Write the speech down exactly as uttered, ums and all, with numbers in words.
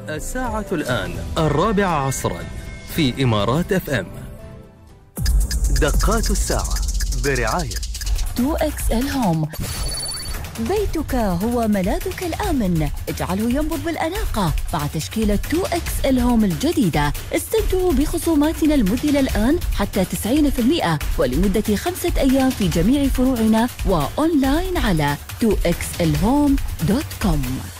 الساعة الآن الرابعة عصرا في إمارات اف ام. دقات الساعة برعاية تو إكس إل هوم. بيتك هو ملاذك الآمن، اجعله ينبض بالأناقة مع تشكيلة تو إكس إل هوم الجديدة. استمتعوا بخصوماتنا المذهلة الآن حتى تسعين بالمئة ولمدة خمسة أيام في جميع فروعنا وأونلاين على تو إكس إل هوم دوت كوم.